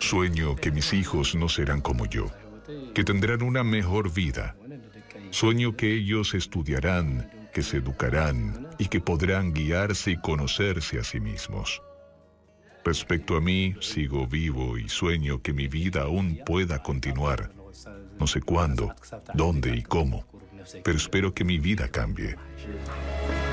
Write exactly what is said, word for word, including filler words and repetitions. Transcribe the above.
Sueño que mis hijos no serán como yo, que tendrán una mejor vida. Sueño que ellos estudiarán, que se educarán y que podrán guiarse y conocerse a sí mismos. Respecto a mí, sigo vivo y sueño que mi vida aún pueda continuar. No sé cuándo, dónde y cómo, pero espero que mi vida cambie.